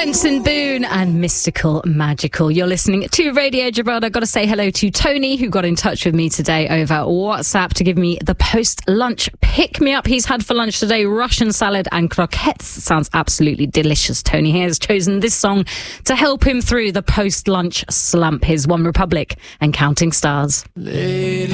Benson Boone and Mystical Magical. You're listening to Radio Gibraltar. I've got to say hello to Tony, who got in touch with me today over WhatsApp to give me the post-lunch pick-me-up he's had for lunch today. Russian salad and croquettes. Sounds absolutely delicious. Tony here has chosen this song to help him through the post-lunch slump. His One Republic and Counting Stars.